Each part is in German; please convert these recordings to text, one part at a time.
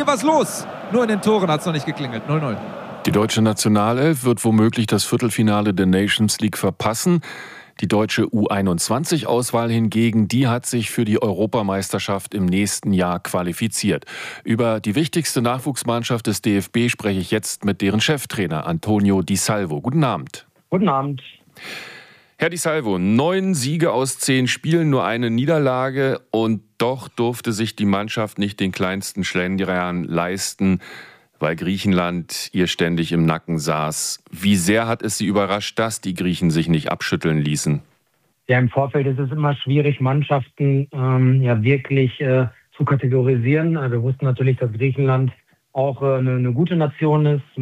hier was los. Nur in den Toren hat es noch nicht geklingelt. 0-0. Die deutsche Nationalelf wird womöglich das Viertelfinale der Nations League verpassen. Die deutsche U21-Auswahl hingegen, die hat sich für die Europameisterschaft im nächsten Jahr qualifiziert. Über die wichtigste Nachwuchsmannschaft des DFB spreche ich jetzt mit deren Cheftrainer Antonio Di Salvo. Guten Abend. Guten Abend. Herr Di Salvo, 9 Siege aus 10 Spielen, nur eine Niederlage und doch durfte sich die Mannschaft nicht den kleinsten Schlendrian leisten, weil Griechenland ihr ständig im Nacken saß. Wie sehr hat es Sie überrascht, dass die Griechen sich nicht abschütteln ließen? Ja, im Vorfeld ist es immer schwierig, Mannschaften wirklich zu kategorisieren. Wir wussten natürlich, dass Griechenland auch eine gute Nation ist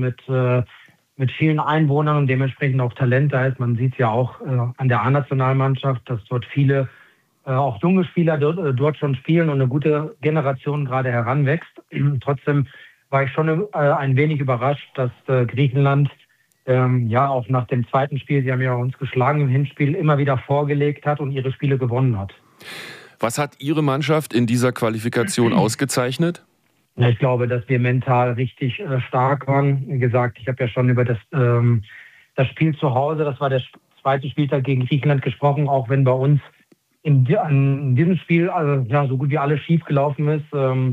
mit vielen Einwohnern und dementsprechend auch Talent da ist. Man sieht es ja auch an der A-Nationalmannschaft, dass dort viele auch junge Spieler dort schon spielen und eine gute Generation gerade heranwächst. Trotzdem war ich schon ein wenig überrascht, dass Griechenland auch nach dem zweiten Spiel, sie haben ja uns geschlagen im Hinspiel, immer wieder vorgelegt hat und ihre Spiele gewonnen hat. Was hat Ihre Mannschaft in dieser Qualifikation ausgezeichnet? Ja, ich glaube, dass wir mental richtig stark waren. Wie gesagt, ich habe ja schon über das Spiel zu Hause, das war der zweite Spieltag gegen Griechenland gesprochen, auch wenn bei uns in diesem Spiel so gut wie alles schief gelaufen ist.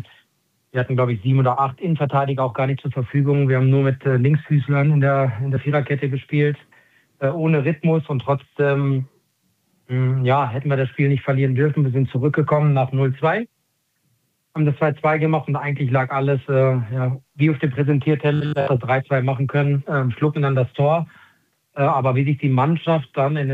Wir hatten, glaube ich, 7 oder 8 Innenverteidiger auch gar nicht zur Verfügung. Wir haben nur mit Linksfüßlern in der Viererkette gespielt, ohne Rhythmus. Und trotzdem hätten wir das Spiel nicht verlieren dürfen. Wir sind zurückgekommen nach 0-2, haben das 2-2 gemacht und eigentlich lag alles wie auf dem Präsentierteller, das 3-2 machen können, schlucken dann das Tor. Aber wie sich die Mannschaft dann in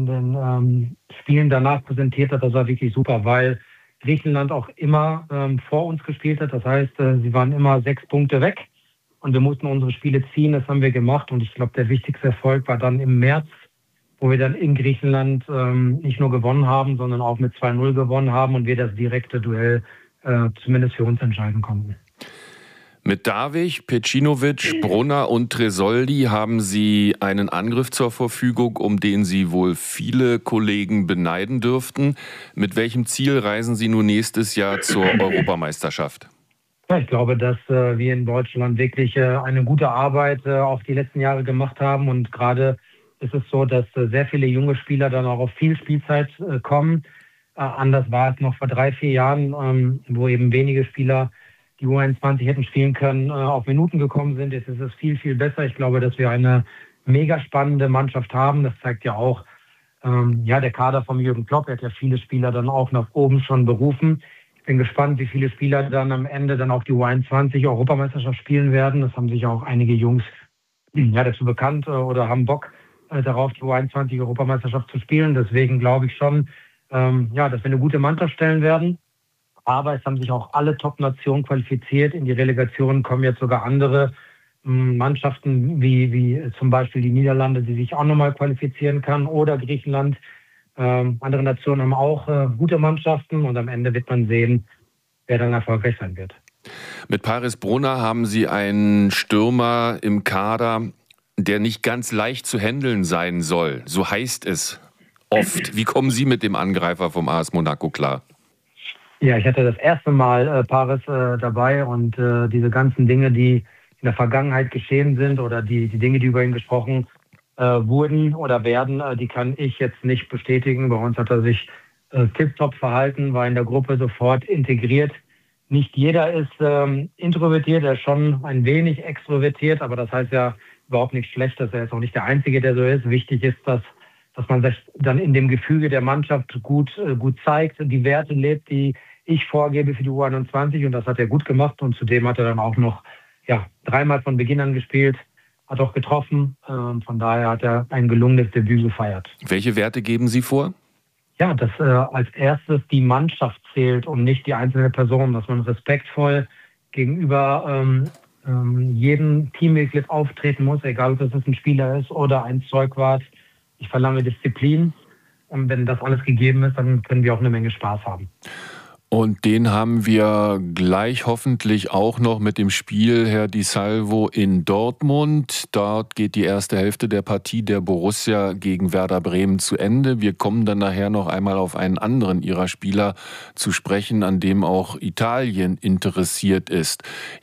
den Spielen danach präsentiert hat, das war wirklich super, weil Griechenland auch immer vor uns gespielt hat. Das heißt, sie waren immer 6 Punkte weg und wir mussten unsere Spiele ziehen. Das haben wir gemacht und ich glaube, der wichtigste Erfolg war dann im März, wo wir dann in Griechenland nicht nur gewonnen haben, sondern auch mit 2-0 gewonnen haben und wir das direkte Duell zumindest für uns entscheiden konnten. Mit Davich, Pecinovic, Brunner und Tresoldi haben Sie einen Angriff zur Verfügung, um den Sie wohl viele Kollegen beneiden dürften. Mit welchem Ziel reisen Sie nun nächstes Jahr zur Europameisterschaft? Ja, ich glaube, dass wir in Deutschland wirklich eine gute Arbeit auch die letzten Jahre gemacht haben. Und gerade ist es so, dass sehr viele junge Spieler dann auch auf viel Spielzeit kommen. Anders war es noch vor 3-4 Jahren, wo eben wenige Spieler die U21 hätten spielen können, auf Minuten gekommen sind. Jetzt ist es viel, viel besser. Ich glaube, dass wir eine mega spannende Mannschaft haben. Das zeigt ja auch der Kader von Jürgen Klopp. Er hat ja viele Spieler dann auch nach oben schon berufen. Ich bin gespannt, wie viele Spieler dann am Ende dann auch die U21 Europameisterschaft spielen werden. Das haben sich auch einige Jungs dazu bekannt oder haben Bock darauf, die U21 Europameisterschaft zu spielen. Deswegen glaube ich schon, dass wir eine gute Mannschaft stellen werden. Aber es haben sich auch alle Top-Nationen qualifiziert. In die Relegation kommen jetzt sogar andere Mannschaften, wie zum Beispiel die Niederlande, die sich auch nochmal qualifizieren kann, oder Griechenland. Andere Nationen haben auch gute Mannschaften und am Ende wird man sehen, wer dann erfolgreich sein wird. Mit Paris Brunner haben Sie einen Stürmer im Kader, der nicht ganz leicht zu handeln sein soll. So heißt es oft. Wie kommen Sie mit dem Angreifer vom AS Monaco klar? Ja, ich hatte das erste Mal Paris dabei und diese ganzen Dinge, die in der Vergangenheit geschehen sind oder die Dinge, die über ihn gesprochen wurden oder werden, die kann ich jetzt nicht bestätigen. Bei uns hat er sich tipptopp verhalten, war in der Gruppe sofort integriert. Nicht jeder ist introvertiert, er ist schon ein wenig extrovertiert, aber das heißt ja überhaupt nichts Schlechtes. Er ist auch nicht der Einzige, der so ist. Wichtig ist, dass man sich dann in dem Gefüge der Mannschaft gut zeigt, die Werte lebt, die ich vorgebe für die U21 und das hat er gut gemacht und zudem hat er dann auch noch 3-mal von Beginn an gespielt, hat auch getroffen, von daher hat er ein gelungenes Debüt gefeiert. Welche Werte geben Sie vor? Ja, dass als erstes die Mannschaft zählt und nicht die einzelne Person, dass man respektvoll gegenüber jedem Teammitglied auftreten muss, egal ob es ein Spieler ist oder ein Zeugwart. Ich verlange Disziplin und wenn das alles gegeben ist, dann können wir auch eine Menge Spaß haben. Und den haben wir gleich hoffentlich auch noch mit dem Spiel, Herr Di Salvo, in Dortmund. Dort geht die erste Hälfte der Partie der Borussia gegen Werder Bremen zu Ende. Wir kommen dann nachher noch einmal auf einen anderen Ihrer Spieler zu sprechen, an dem auch Italien interessiert ist.